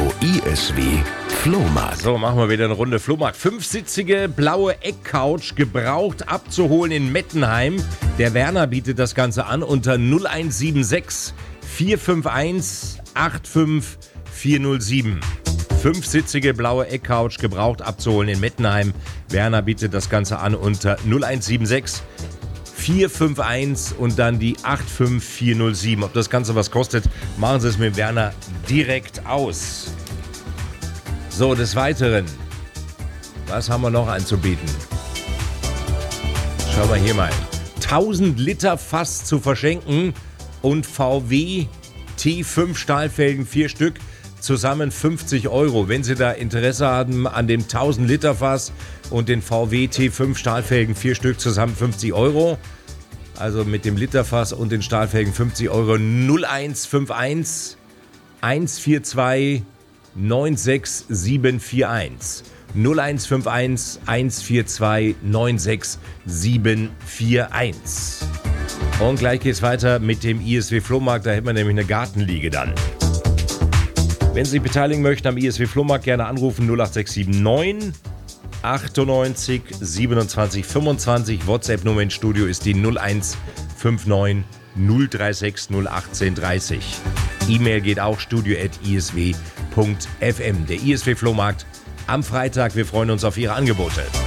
ISW Flohmarkt. So, machen wir wieder eine Runde Flohmarkt. 5-sitzige blaue Eckcouch gebraucht abzuholen in Mettenheim. Der Werner bietet das Ganze an unter 0176 451 85407. 5-sitzige blaue Eckcouch gebraucht abzuholen in Mettenheim. Werner bietet das Ganze an unter 0176 451 und dann die 85407. Ob das Ganze was kostet, machen Sie es mit Werner direkt aus. So, des Weiteren, was haben wir noch anzubieten? Schauen wir hier mal. 1000 Liter Fass zu verschenken und VW T5 Stahlfelgen 4 Stück, zusammen 50 Euro. Wenn Sie da Interesse haben an dem 1000 Liter Fass und den VW T5 Stahlfelgen 4 Stück, zusammen 50 Euro. Also mit dem Literfass und den Stahlfelgen 50 Euro. 0151 142 96741. 0151 142 96741. Und gleich geht's weiter mit dem ISW Flohmarkt. Da hätten wir nämlich eine Gartenliege dann. Wenn Sie sich beteiligen möchten am ISW Flohmarkt, gerne anrufen 08679 98 27 25. WhatsApp-Nummer ins Studio ist die 0159 036 018 30. E-Mail geht auch studio@isw.fm. Der ISW Flohmarkt am Freitag. Wir freuen uns auf Ihre Angebote.